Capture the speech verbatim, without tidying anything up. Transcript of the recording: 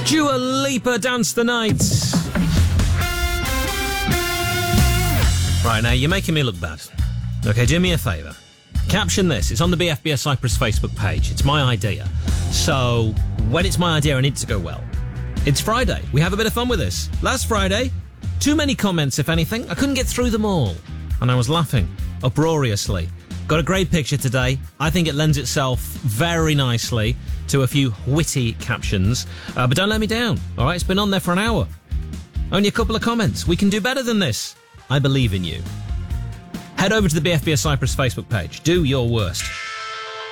Dua Lipa, Dance the Night. Right, now you're making me look bad. Okay, do me a favour. Caption this. It's on the B F B S Cyprus Facebook page. It's my idea. So, when it's my idea, I need it to go well. It's Friday. We have a bit of fun with this. Last Friday, too many comments, if anything. I couldn't get through them all. And I was laughing uproariously. Got a great picture today. I think it lends itself very nicely to a few witty captions. Uh, but don't let me down, all right? It's been on there for an hour. Only a couple of comments. We can do better than this. I believe in you. Head over to the B F B S Cyprus Facebook page. Do your worst.